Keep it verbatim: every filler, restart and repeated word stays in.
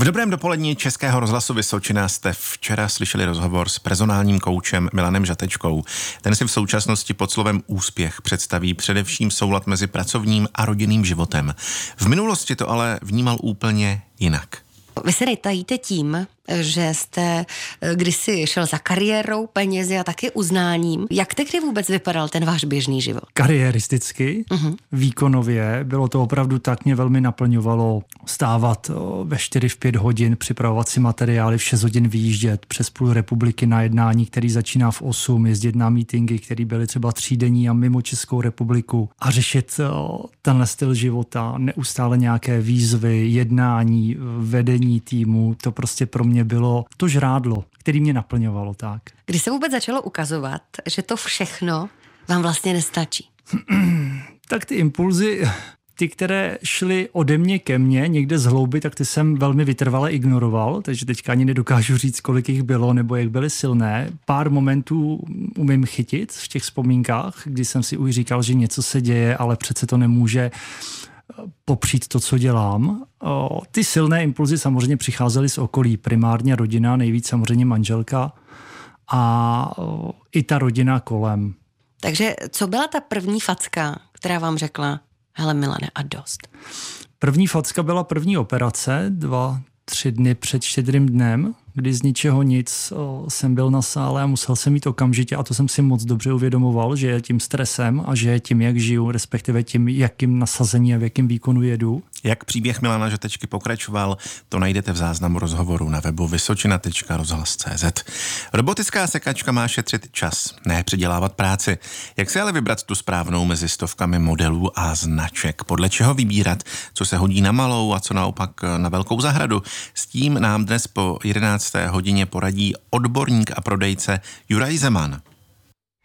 V dobrém dopolední Českého rozhlasu Vysočina jste včera slyšeli rozhovor s personálním koučem Milanem Žatečkou. Ten si v současnosti pod slovem úspěch představí především soulad mezi pracovním a rodinným životem. V minulosti to ale vnímal úplně jinak. Vy se netajíte tím, že jste kdysi šel za kariérou, penězi a taky uznáním. Jak tehdy vůbec vypadal ten váš běžný život? Kariéristicky, uh-huh. výkonově, bylo to opravdu tak, mě velmi naplňovalo stávat ve čtyři, v pět hodin, připravovat si materiály, v šest hodin vyjíždět přes půl republiky na jednání, který začíná v osm, jezdit na meetingy, které byly třeba třídenní a mimo Českou republiku a řešit tenhle styl života, neustále nějaké výzvy, jednání, vedení týmu, to prostě pro mě bylo to žrádlo, který mě naplňovalo tak. Kdy se vůbec začalo ukazovat, že to všechno vám vlastně nestačí? Tak ty impulzy, ty, které šly ode mě ke mně někde z hlouby, tak ty jsem velmi vytrvale ignoroval, takže teďka ani nedokážu říct, kolik jich bylo nebo jak byly silné. Pár momentů umím chytit v těch vzpomínkách, kdy jsem si už říkal, že něco se děje, ale přece to nemůže popřít to, co dělám. Ty silné impulzy samozřejmě přicházely z okolí, primárně rodina, nejvíc samozřejmě manželka a i ta rodina kolem. Takže co byla ta první facka, která vám řekla, hele Milane, a dost? První facka byla první operace, dva, tři dny před štědrým dnem, kdy z ničeho nic o, jsem byl na sále a musel jsem jít okamžitě a to jsem si moc dobře uvědomoval, že je tím stresem a že je tím, jak žiju, respektive tím, jakým nasazení a v jakým výkonu jedu. Jak příběh Milana Žatečky pokračoval, to najdete v záznamu rozhovoru na webu vysočina tečka rozhlas tečka cé zet. Robotická sekačka má šetřit čas, ne předělávat práci. Jak si ale vybrat tu správnou mezi stovkami modelů a značek? Podle čeho vybírat, co se hodí na malou a co naopak na velkou zahradu? S tím nám dnes po jedenácté hodině poradí odborník a prodejce Juraj Zeman.